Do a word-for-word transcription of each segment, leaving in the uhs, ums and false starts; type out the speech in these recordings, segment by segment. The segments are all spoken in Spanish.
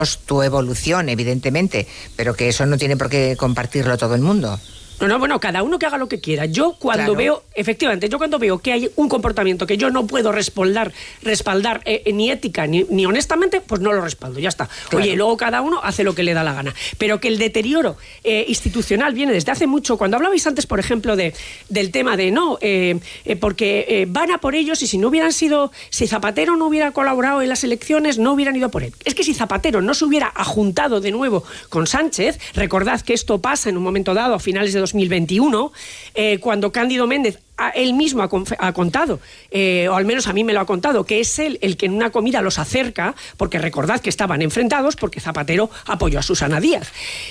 tu evolución, evidentemente, pero que eso no tiene por qué compartirlo todo el mundo. No, no, bueno, cada uno que haga lo que quiera. Yo cuando claro. veo, efectivamente, yo cuando veo que hay un comportamiento que yo no puedo respaldar, respaldar eh, ni ética ni, ni honestamente, pues no lo respaldo, ya está. Claro. Oye, luego cada uno hace lo que le da la gana. Pero que el deterioro eh, institucional viene desde hace mucho. Cuando hablabais antes, por ejemplo, de, del tema de no, eh, eh, porque eh, van a por ellos y si no hubieran sido, si Zapatero no hubiera colaborado en las elecciones, no hubieran ido por él. Es que si Zapatero no se hubiera ajuntado de nuevo con Sánchez, recordad que esto pasa en un momento dado, a finales de dos mil veintiuno, eh, cuando Cándido Méndez a, él mismo ha, ha contado, eh, o al menos a mí me lo ha contado, que es él el que en una comida los acerca, porque recordad que estaban enfrentados, porque Zapatero apoyó a Susana Díaz.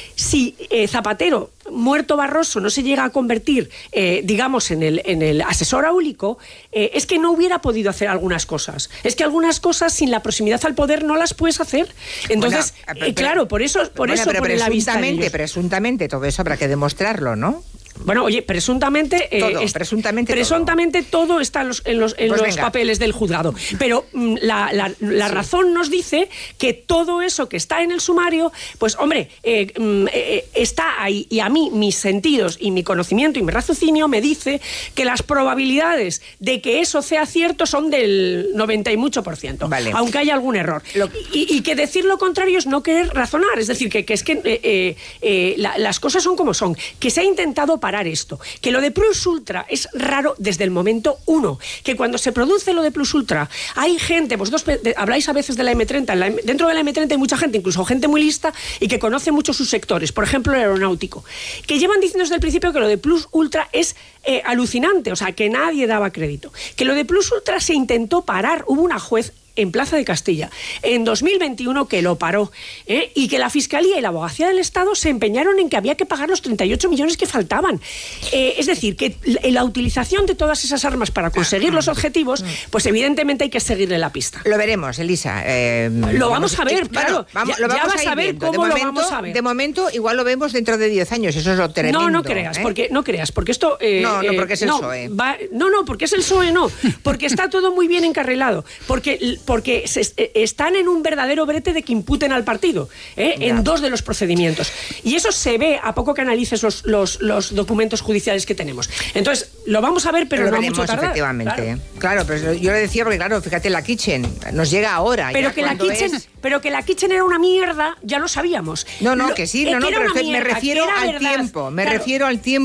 Si eh, Zapatero, muerto Barroso, no se llega a convertir, eh, digamos, en el, en el asesor áulico, eh, es que no hubiera podido hacer algunas cosas. Es que algunas cosas, sin la proximidad al poder, no las puedes hacer. Entonces, bueno, pero, eh, claro, por eso, por bueno, eso pero ponen la vista en ellos. Presuntamente, todo eso habrá que demostrarlo, ¿no? Bueno, oye, presuntamente... Eh, todo, es, presuntamente presuntamente todo. todo está en los, en los, en pues los papeles del juzgado. Pero mm, la, la, la sí. razón nos dice que todo eso que está en el sumario, pues hombre, eh, eh, está ahí. Y a mí, mis sentidos y mi conocimiento y mi raciocinio me dice que las probabilidades de que eso sea cierto son del noventa y mucho por ciento. Vale. Aunque haya algún error. Lo... Y, y que decir lo contrario es no querer razonar. Es decir, que, que es que eh, eh, eh, la, las cosas son como son. Que se ha intentado parar esto, que lo de Plus Ultra es raro desde el momento uno, que cuando se produce lo de Plus Ultra hay gente, vosotros de, habláis a veces de la eme treinta, en la, dentro de la eme treinta hay mucha gente, incluso gente muy lista y que conoce mucho sus sectores, por ejemplo el aeronáutico, que llevan diciendo desde el principio que lo de Plus Ultra es eh, alucinante, o sea, que nadie daba crédito, que lo de Plus Ultra se intentó parar, hubo una juez en Plaza de Castilla, en dos mil veintiuno que lo paró, ¿eh? Y que la Fiscalía y la Abogacía del Estado se empeñaron en que había que pagar los treinta y ocho millones que faltaban. Eh, es decir, que la utilización de todas esas armas para conseguir los objetivos, pues evidentemente hay que seguirle la pista. Lo veremos, Elisa. Eh, lo vamos a ver, claro. Bueno, vamos, ya, lo vamos ya vas a, a ver viendo. cómo de lo momento, vamos a ver. De momento, igual lo vemos dentro de diez años, eso es lo tremendo. No, no creas, ¿eh? porque no creas, porque esto... Eh, no, no, porque es el no, P S O E. Va, no, no, porque es el P S O E, no. Porque está todo muy bien encarrilado. Porque, porque se, están en un verdadero brete de que imputen al partido, ¿eh? en dos de los procedimientos. Y eso se ve a poco que analices los, los, los documentos judiciales que tenemos. Entonces, lo vamos a ver, pero lo no veremos, mucho tardar. Efectivamente. Claro. claro, pero yo le decía, porque claro, fíjate, la Kitchen nos llega ahora. Pero, que la, kitchen, es... pero que la Kitchen era una mierda, ya lo sabíamos. No, no, lo, que sí, no, no, que pero me mierda, refiero al verdad. tiempo, me claro. refiero al tiempo.